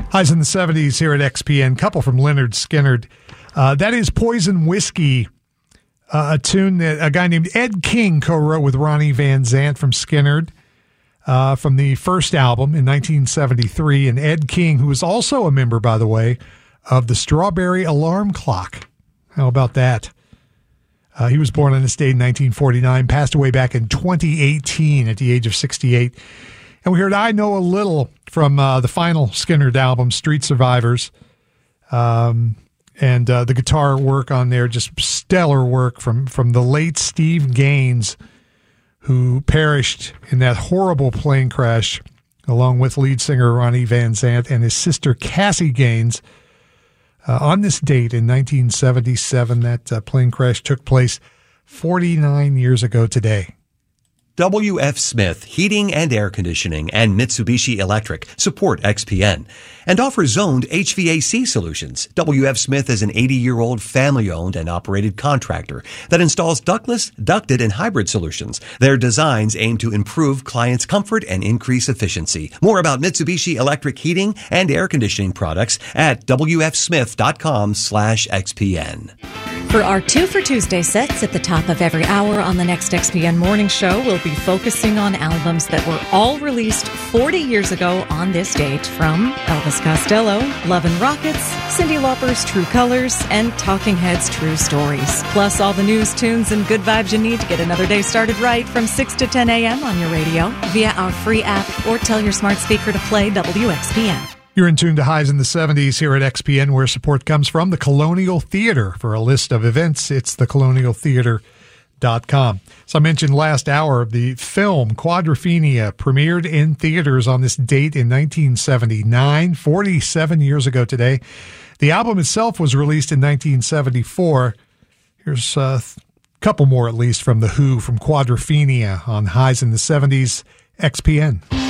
Highs in the 70s here at XPN. Couple from Lynyrd Skynyrd. That is Poison Whiskey, a tune that a guy named Ed King co-wrote with Ronnie Van Zant from Skynyrd from the first album in 1973. And Ed King, who was also a member, by the way, of the Strawberry Alarm Clock. How about that? He was born on this date in 1949, passed away back in 2018 at the age of 68. And we heard I Know a Little from the final Skynyrd album, Street Survivors. And the guitar work on there, just stellar work from the late Steve Gaines, who perished in that horrible plane crash, along with lead singer Ronnie Van Zant and his sister Cassie Gaines. On this date in 1977, that plane crash took place 49 years ago today. W.F. Smith Heating and Air Conditioning and Mitsubishi Electric support XPN and offer zoned HVAC solutions. W.F. Smith is an 80-year-old family-owned and operated contractor that installs ductless, ducted, and hybrid solutions. Their designs aim to improve clients' comfort and increase efficiency. More about Mitsubishi Electric heating and air conditioning products at wfsmith.com/XPN. For our 2 for Tuesday sets at the top of every hour on the next XPN Morning Show, we'll be focusing on albums that were all released 40 years ago on this date, from Elvis Costello, Love and Rockets, Cyndi Lauper's True Colors, and Talking Heads' True Stories. Plus all the news, tunes, and good vibes you need to get another day started right from 6 to 10 a.m. on your radio, via our free app, or tell your smart speaker to play WXPN. You're in tune to Highs in the 70s here at XPN, where support comes from the Colonial Theater. For a list of events, it's thecolonialtheater.com. So I mentioned last hour, the film Quadrophenia premiered in theaters on this date in 1979, 47 years ago today. The album itself was released in 1974. Here's a couple more, at least, from The Who, from Quadrophenia on Highs in the 70s, XPN.